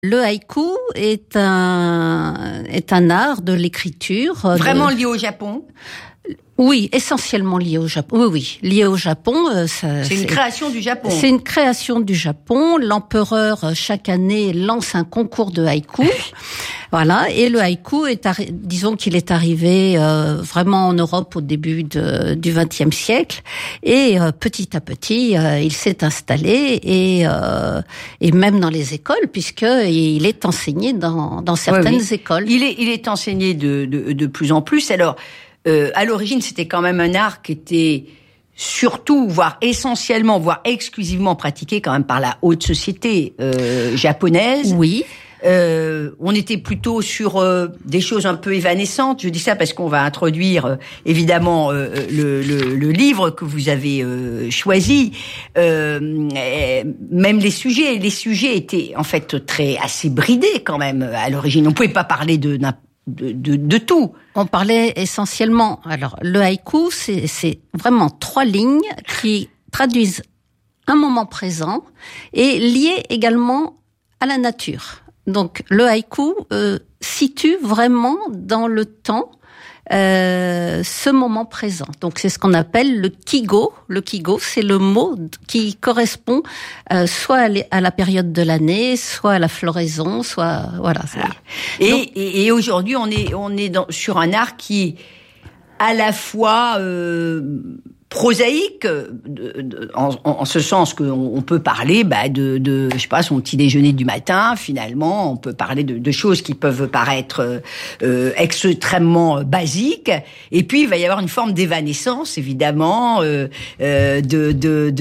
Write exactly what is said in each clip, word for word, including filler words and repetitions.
Le haïku est un est un art de l'écriture. Vraiment de... lié au Japon? Oui, essentiellement lié au Japon. Oui, oui, lié au Japon. Euh, ça, c'est une c'est... création du Japon. C'est une création du Japon. L'empereur, chaque année, lance un concours de haïku. Voilà. Et le haïku est, arri... disons qu'il est arrivé euh, vraiment en Europe au début de, du vingtième siècle. Et euh, petit à petit, euh, il s'est installé et euh, et même dans les écoles, puisque il est enseigné dans dans certaines oui, oui. écoles. Il est il est enseigné de de, de plus en plus. Alors. Euh, à l'origine, c'était quand même un art qui était surtout, voire essentiellement, voire exclusivement pratiqué quand même par la haute société euh, japonaise. Oui. Euh, on était plutôt sur euh, des choses un peu évanescentes. Je dis ça parce qu'on va introduire euh, évidemment euh, le, le, le livre que vous avez euh, choisi. Euh, même les sujets, les sujets étaient en fait très assez bridés quand même à l'origine. On pouvait pas parler de De, de, de tout. On parlait essentiellement. Alors, le haïku, c'est, c'est vraiment trois lignes qui traduisent un moment présent et liées également à la nature. Donc, le haïku euh, situe vraiment dans le temps euh, ce moment présent. Donc, c'est ce qu'on appelle le kigo. Le kigo, c'est le mot qui correspond euh, soit à la période de l'année, soit à la floraison, soit voilà. voilà. Et, Donc, et, et aujourd'hui, on est on est dans, sur un art qui est à la fois euh, prosaïque, de, de, en, en ce sens qu'on on peut parler bah, de, de, je sais pas, son petit déjeuner du matin. Finalement, on peut parler de, de choses qui peuvent paraître euh, extrêmement basiques. Et puis, il va y avoir une forme d'évanescence, évidemment, euh, euh, de, de,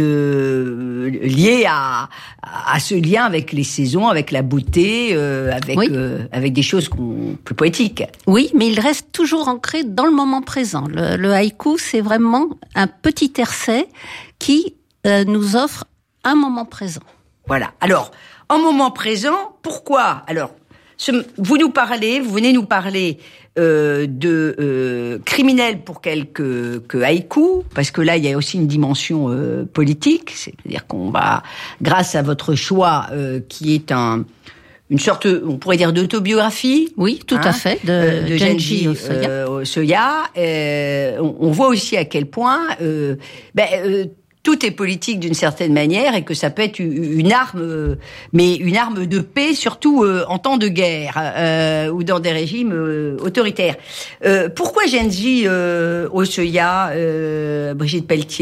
de liée à, à ce lien avec les saisons, avec la beauté, euh, avec oui. euh, avec des choses qu'on, plus poétiques. Oui, mais il reste toujours ancré dans le moment présent. Le, le haïku, c'est vraiment un petit tercet qui euh, nous offre un moment présent. Voilà. Alors, en moment présent, pourquoi ? Alors, ce, vous nous parlez, vous venez nous parler euh, de euh, criminel pour quelques que haïkus, parce que là, il y a aussi une dimension euh, politique, c'est-à-dire qu'on va, grâce à votre choix, euh, qui est un une sorte, on pourrait dire, d'autobiographie. Oui, tout hein, à fait, de, de Genji Osoya. Euh, Osoya. Euh, on, on voit aussi à quel point euh, ben, euh, tout est politique d'une certaine manière et que ça peut être une arme, euh, mais une arme de paix, surtout euh, en temps de guerre euh, ou dans des régimes euh, autoritaires. Euh, pourquoi Genji euh, Osoya, euh, Brigitte Pelletier ?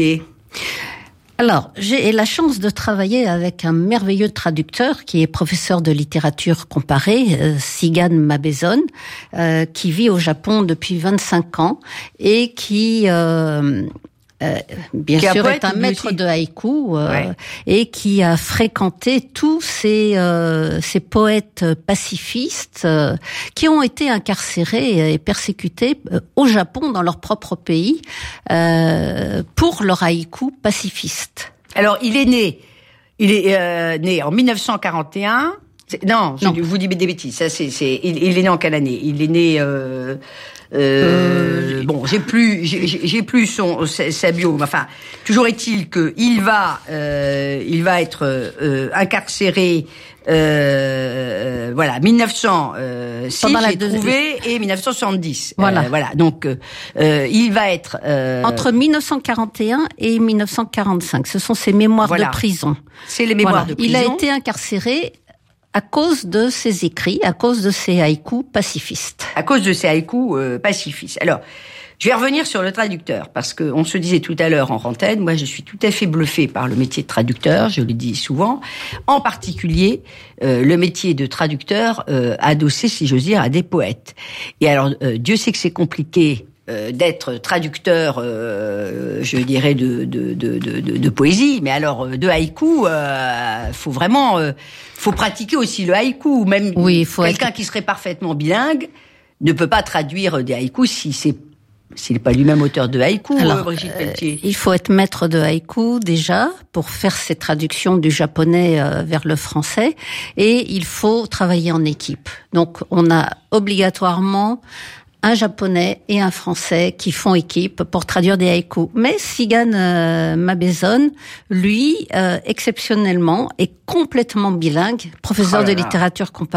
Alors, j'ai la chance de travailler avec un merveilleux traducteur qui est professeur de littérature comparée, euh, Sigan Mabezon, euh, qui vit au Japon depuis vingt-cinq ans et qui... Euh, Euh, bien qui sûr, est un maître aussi. de haïku euh, ouais. et qui a fréquenté tous ces, euh, ces poètes pacifistes euh, qui ont été incarcérés et persécutés euh, au Japon, dans leur propre pays, euh, pour leur haïku pacifiste. Alors, il est né, il est euh, né en dix-neuf cent quarante et un. C'est, non, non, je vous dis des bêtises. Ça, c'est, c'est. Il, il est né en quelle année ? Il est né. Euh, euh, euh, bon, j'ai plus, j'ai, j'ai plus son sa, sa bio. Enfin, toujours est-il que il va, euh, il va être euh, incarcéré. Euh, voilà, dix-neuf cent six, j'ai trouvé, et dix-neuf cent soixante-dix. Voilà. Euh, voilà. Donc, euh, il va être euh, entre dix-neuf cent quarante et un et dix-neuf cent quarante-cinq. Ce sont ses mémoires voilà. de prison. C'est les mémoires voilà. de prison. Il a été incarcéré à cause de ses écrits, à cause de ses haïkus pacifistes. À cause de ses haïkus euh, pacifistes. Alors, je vais revenir sur le traducteur, parce que on se disait tout à l'heure en antenne, moi je suis tout à fait bluffée par le métier de traducteur, je le dis souvent, en particulier euh, le métier de traducteur euh, adossé, si j'ose dire, à des poètes. Et alors, euh, Dieu sait que c'est compliqué euh, d'être traducteur, euh, je dirais, de, de, de, de, de, de poésie, mais alors de haïku, euh, faut vraiment... Euh, faut pratiquer aussi le haïku. Même oui, faut quelqu'un être... qui serait parfaitement bilingue ne peut pas traduire des haïkus si c'est s'il n'est pas lui-même auteur de haïku. Alors, Brigitte Pelletier. Euh, il faut être maître de haïku déjà pour faire ces traductions du japonais euh, vers le français, et il faut travailler en équipe. Donc, on a obligatoirement un japonais et un français qui font équipe pour traduire des haïkus. Mais Sigan euh, Mabezon, lui, euh, exceptionnellement, est complètement bilingue, professeur oh de littérature comparée.